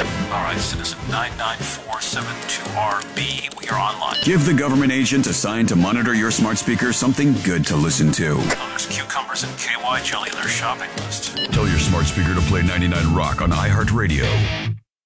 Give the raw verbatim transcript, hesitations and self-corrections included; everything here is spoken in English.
All right, Citizen nine nine four seven two R B, we are online. Give the government agent assigned to monitor your smart speaker something good to listen to. Oh, there's cucumbers and K Y jelly in their shopping list. Tell your smart speaker to play ninety-nine Rock on iHeartRadio.